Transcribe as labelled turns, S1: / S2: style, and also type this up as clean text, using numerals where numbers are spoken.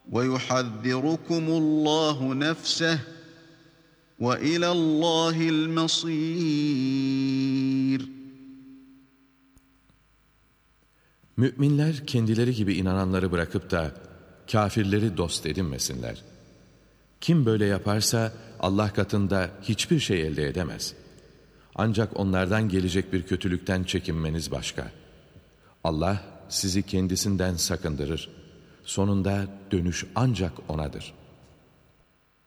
S1: وَيُحَذِّرُكُمُ اللّٰهُ نَفْسَهُ وَإِلَى اللّٰهِ الْمَصِيرُ.
S2: Müminler kendileri gibi inananları bırakıp da kâfirleri dost edinmesinler. Kim böyle yaparsa Allah katında hiçbir şey elde edemez. Ancak onlardan gelecek bir kötülükten çekinmeniz başka. Allah sizi kendisinden sakındırır. Sonunda dönüş ancak O'nadır.